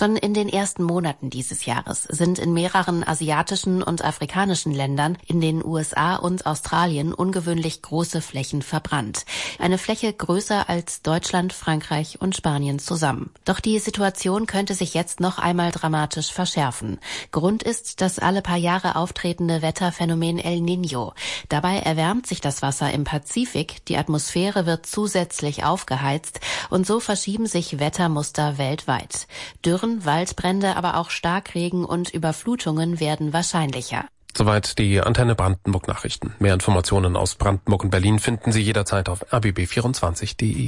Schon in den ersten Monaten dieses Jahres sind in mehreren asiatischen und afrikanischen Ländern, in den USA und Australien, ungewöhnlich große Flächen verbrannt. Eine Fläche größer als Deutschland, Frankreich und Spanien zusammen. Doch die Situation könnte sich jetzt noch einmal dramatisch verschärfen. Grund ist das alle paar Jahre auftretende Wetterphänomen El Niño. Dabei erwärmt sich das Wasser im Pazifik, die Atmosphäre wird zusätzlich aufgeheizt und so verschieben sich Wettermuster weltweit. Dürren, Waldbrände, aber auch Starkregen und Überflutungen werden wahrscheinlicher. Soweit die Antenne Brandenburg Nachrichten. Mehr Informationen aus Brandenburg und Berlin finden Sie jederzeit auf rbb24.de.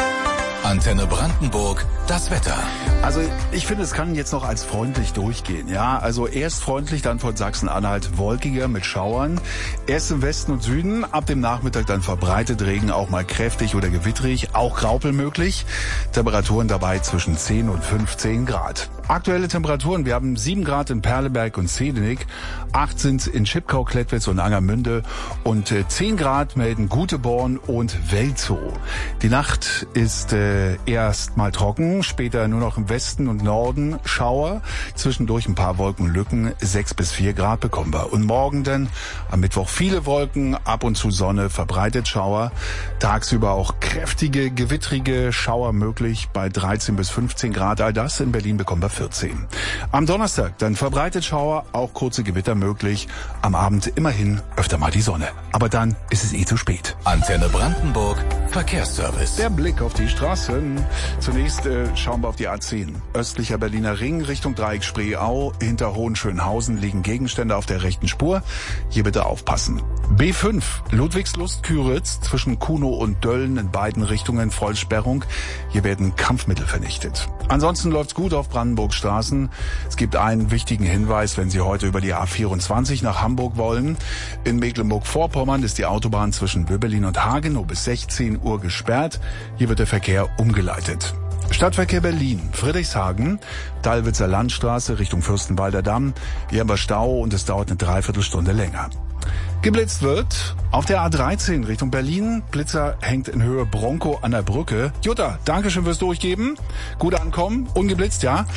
Antenne Brandenburg, das Wetter. Also ich finde, es kann jetzt noch als freundlich durchgehen. Ja, also erst freundlich, dann von Sachsen-Anhalt wolkiger mit Schauern. Erst im Westen und Süden, ab dem Nachmittag dann verbreitet Regen, auch mal kräftig oder gewittrig, auch Graupel möglich. Temperaturen dabei zwischen 10 und 15 Grad. Aktuelle Temperaturen, wir haben 7 Grad in Perleberg und Zedenick, 8 sind in Schipkau, Klettwitz und Angermünde und 10 Grad melden Guteborn und Welzow. Die Nacht ist erst mal trocken, später nur noch im Westen und Norden Schauer, zwischendurch ein paar Wolkenlücken, 6 bis 4 Grad bekommbar. Und morgen dann am Mittwoch viele Wolken, ab und zu Sonne, verbreitet Schauer, tagsüber auch kräftige, gewittrige Schauer möglich bei 13 bis 15 Grad, all das in Berlin bekommbar 14. Am Donnerstag dann verbreitet Schauer, auch kurze Gewitter möglich, am Abend immerhin öfter mal die Sonne. Aber dann ist es zu spät. Antenne Brandenburg, Verkehrsservice. Der Blick auf die Straßen. Zunächst schauen wir auf die A10. Östlicher Berliner Ring Richtung Dreieck Spreeau. Hinter Hohenschönhausen liegen Gegenstände auf der rechten Spur. Hier bitte aufpassen. B5 Ludwigslust-Küritz zwischen Kunow und Dölln in beiden Richtungen Vollsperrung. Hier werden Kampfmittel vernichtet. Ansonsten läuft's gut auf Brandenburgs Straßen. Es gibt einen wichtigen Hinweis, wenn Sie heute über die A24 nach Hamburg wollen. In Mecklenburg-Vorpommern ist die Autobahn zwischen Wöberlin und Hagenow bis 16 Uhr gesperrt. Hier wird der Verkehr umgeleitet. Stadtverkehr Berlin, Friedrichshagen, Dallwitzer Landstraße Richtung Fürstenwalder Damm. Hier haben wir Stau und es dauert eine Dreiviertelstunde länger. Geblitzt wird auf der A13 Richtung Berlin. Blitzer hängt in Höhe Bronco an der Brücke. Jutta, Dankeschön fürs Durchgeben. Gut ankommen. Ungeblitzt, ja.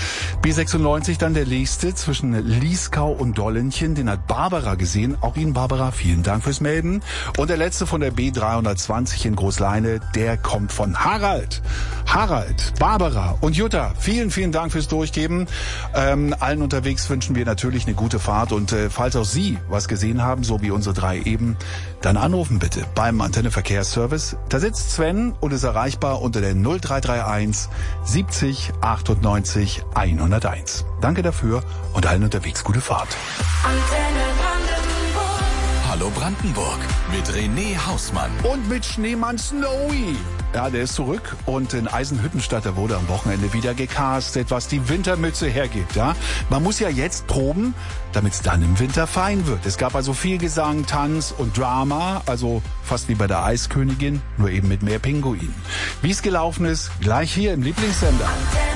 B96 dann der nächste zwischen Lieskau und Dollenchen. Den hat Barbara gesehen. Auch Ihnen, Barbara, vielen Dank fürs Melden. Und der letzte von der B320 in Großleine, der kommt von Harald. Harald, Barbara und Jutta, vielen, vielen Dank fürs Durchgeben. Allen unterwegs wünschen wir natürlich eine gute Fahrt. Und falls auch Sie was gesehen haben, so wie unsere drei eben, dann anrufen bitte beim Antenne Verkehrsservice. Da sitzt Sven und ist erreichbar unter der 0331 70 98 101. Danke dafür und allen unterwegs gute Fahrt. Antenne Brandenburg. Hallo Brandenburg mit René Hausmann. Und mit Schneemann Snowy. Ja, der ist zurück und in Eisenhüttenstadt, da wurde am Wochenende wieder gecastet, was die Wintermütze hergibt. Ja, man muss ja jetzt proben, damit es dann im Winter fein wird. Es gab also viel Gesang, Tanz und Drama, also fast wie bei der Eiskönigin, nur eben mit mehr Pinguinen. Wie es gelaufen ist, gleich hier im Lieblingssender.